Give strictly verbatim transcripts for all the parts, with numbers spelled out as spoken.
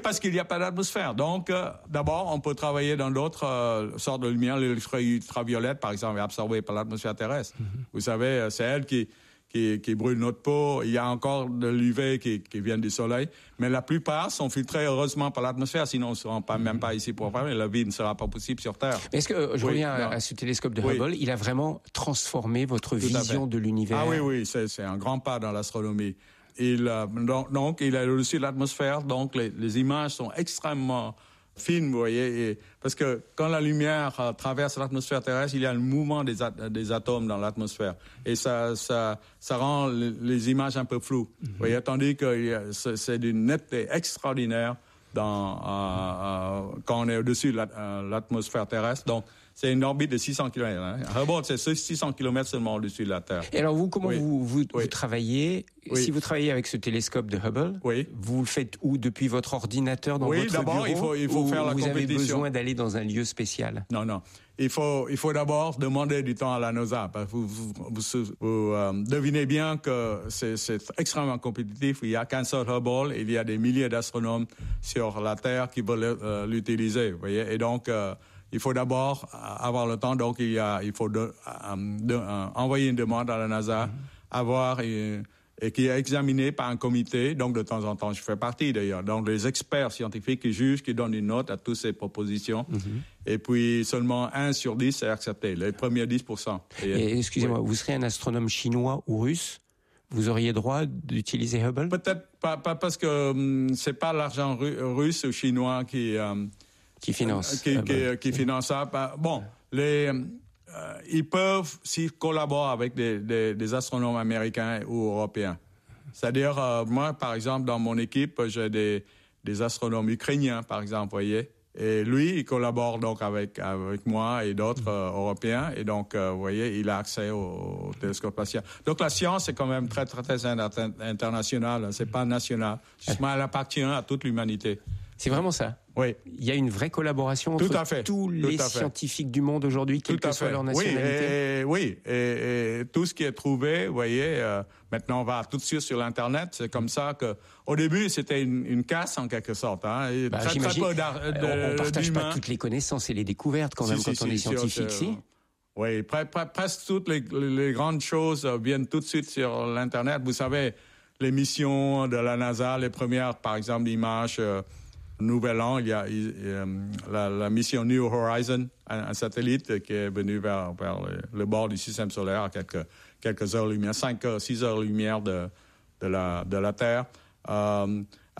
parce qu'il n'y a pas d'atmosphère. Donc, euh, d'abord, on peut travailler dans d'autres euh, sortes de lumière. L'ultraviolet, par exemple, est absorbé par l'atmosphère terrestre. Mm-hmm. Vous savez, c'est elle qui... Qui, qui brûle notre peau. Il y a encore de l'U V qui, qui vient du soleil. Mais la plupart sont filtrés heureusement par l'atmosphère. Sinon, on ne sera pas, même pas ici pour faire. Et la vie ne sera pas possible sur Terre. Mais est-ce que, je oui, reviens à, à ce télescope de Hubble, oui. il a vraiment transformé votre Tout vision de l'univers? Ah oui, oui, c'est, c'est un grand pas dans l'astronomie. Il, euh, donc, donc, il est au-dessus de l'atmosphère. Donc, les, les images sont extrêmement fine, vous voyez, et parce que quand la lumière euh, traverse l'atmosphère terrestre, il y a un mouvement des, at- des atomes dans l'atmosphère, et ça, ça, ça rend les, les images un peu floues. Mm-hmm. Vous voyez, tandis que c'est, c'est d'une netteté extraordinaire dans, euh, euh, quand on est au-dessus de la, euh, l'atmosphère terrestre. Donc, c'est une orbite de six cents kilomètres. Hein. Hubble, c'est six cents kilomètres seulement au-dessus de la Terre. Et alors, vous, comment oui. vous, vous, oui. vous travaillez? Oui. Si vous travaillez avec ce télescope de Hubble, oui. vous le faites où? Depuis votre ordinateur dans oui, votre d'abord, bureau? il faut, il faut ou faire la vous compétition. Vous avez besoin d'aller dans un lieu spécial? Non, non. Il faut, il faut d'abord demander du temps à la NASA. Parce que vous, vous, vous, vous euh, devinez bien que c'est, c'est extrêmement compétitif. Il n'y a qu'un seul Hubble. Il y a des milliers d'astronomes sur la Terre qui veulent euh, l'utiliser. Vous voyez. Et donc, euh, il faut d'abord avoir le temps. Donc, il y a, il faut de, euh, de, euh, envoyer une demande à la NASA, mm-hmm. avoir une, et qui est examiné par un comité. Donc, de temps en temps, je fais partie d'ailleurs. Donc, les experts scientifiques qui jugent, qui donnent une note à toutes ces propositions. Mm-hmm. Et puis, seulement un sur dix est accepté. Les premiers dix pour cent. Et, et excusez-moi, oui. Vous serez un astronome chinois ou russe? Vous auriez droit d'utiliser Hubble? Peut-être pas, pas parce que hum, c'est pas l'argent ru- russe ou chinois qui... Hum, qui finance. Qui, qui, qui finance ça. Bon, les... Euh, ils peuvent, s'ils collaborent avec des, des, des astronomes américains ou européens. C'est-à-dire, euh, moi, par exemple, dans mon équipe, j'ai des, des astronomes ukrainiens, par exemple, vous voyez. Et lui, il collabore donc avec, avec moi et d'autres euh, Européens. Et donc, euh, vous voyez, il a accès au, au télescope spatial. Donc, la science est quand même très, très, très internationale. C'est pas national. Justement, elle appartient à toute l'humanité. C'est vraiment ça? Oui. Il y a une vraie collaboration entre tout à fait. tous tout les scientifiques du monde aujourd'hui, quelle que soit leur nationalité? Oui, et, oui. Et, et tout ce qui est trouvé, vous voyez, euh, maintenant on va tout de suite sur l'Internet. C'est comme ça que, au début, c'était une, une casse en quelque sorte. Hein, et bah, très, très peu d'art, de, on ne partage d'humains. pas toutes les connaissances et les découvertes quand même si, quand si, on si, est scientifique, si, si Oui, pre, pre, presque toutes les, les grandes choses viennent tout de suite sur l'Internet. Vous savez, les missions de la NASA, les premières, par exemple, images... Euh, Nouvel An, il y a il, euh, la, la mission New Horizon, un, un satellite qui est venu vers, vers le, le bord du système solaire à quelques, quelques heures-lumière, cinq, six heures-lumière de, de, la, de la Terre. Euh,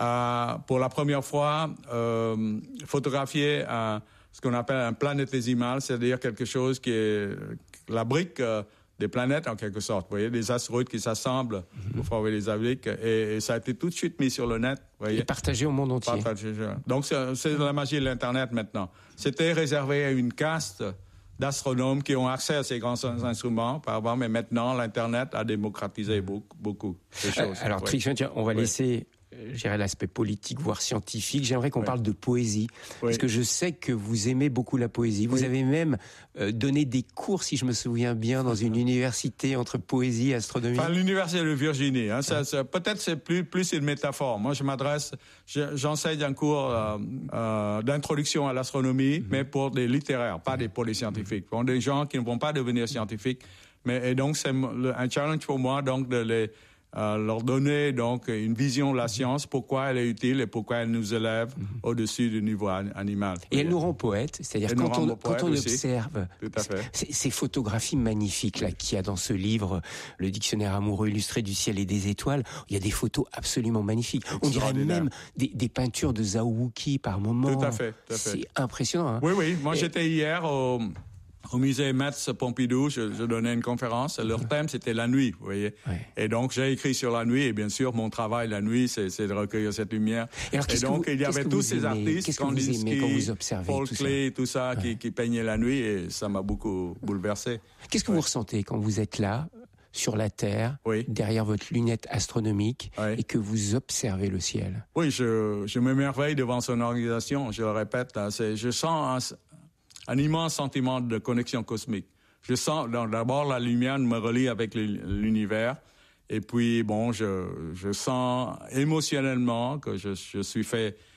à, pour la première fois, euh, photographier un, ce qu'on appelle un planétésimal, c'est-à-dire quelque chose qui est la brique euh, des planètes, en quelque sorte. Vous voyez, des astéroïdes qui s'assemblent mm-hmm. pour former les abriques. Et, et ça a été tout de suite mis sur le net. Vous voyez. Et partagé au monde entier. Partagé. Donc, c'est, c'est la magie de l'Internet maintenant. C'était réservé à une caste d'astronomes qui ont accès à ces grands instruments, par exemple, mais maintenant, l'Internet a démocratisé beaucoup, beaucoup de choses. Alors, oui. Trix, on va oui. laisser... je dirais l'aspect politique, voire scientifique. J'aimerais qu'on oui. parle de poésie. Oui. Parce que je sais que vous aimez beaucoup la poésie. Vous oui. avez même euh, donné des cours, si je me souviens bien, dans une université entre poésie et astronomie. Enfin, l'université de Virginie. Hein, ça, ça, peut-être c'est plus, plus une métaphore. Moi, je m'adresse, je, j'enseigne un cours euh, euh, d'introduction à l'astronomie, mm-hmm. mais pour des littéraires, pas des, pour des scientifiques. Pour des gens qui ne vont pas devenir scientifiques. Mais, et donc, c'est le, un challenge pour moi, donc, de les... Euh, leur donner donc une vision de la science, pourquoi elle est utile et pourquoi elle nous élève mm-hmm. au-dessus du niveau an- animal. Et elle nous rend poètes, c'est-à-dire elle quand on, quand on observe c- ces photographies magnifiques là qu'il y a dans ce livre, le dictionnaire amoureux illustré du ciel et des étoiles, il y a des photos absolument magnifiques. On dirait même des, des peintures de Zhao Wuqi par moment. Tout à fait. Tout à fait. C'est impressionnant. Hein. Oui, oui. Moi, et... j'étais hier au... Au musée Metz Pompidou, je, je donnais une conférence. Leur thème, c'était la nuit, vous voyez. Ouais. Et donc, j'ai écrit sur la nuit. Et bien sûr, mon travail la nuit, c'est, c'est de recueillir cette lumière. Et, alors, et donc, vous, il y avait tous ces aimez, artistes, Kandinsky, Paul tout Klee, ça, tout ça ouais. qui, qui peignaient la nuit. Et ça m'a beaucoup bouleversé. Qu'est-ce que ouais. vous ressentez quand vous êtes là, sur la Terre, oui. derrière votre lunette astronomique, oui. et que vous observez le ciel? Oui, je, je m'émerveille devant son organisation. Je le répète, c'est, je sens un, un immense sentiment de connexion cosmique. Je sens, d'abord, la lumière me relie avec l'univers. Et puis, bon, je, je sens émotionnellement que je, je suis fait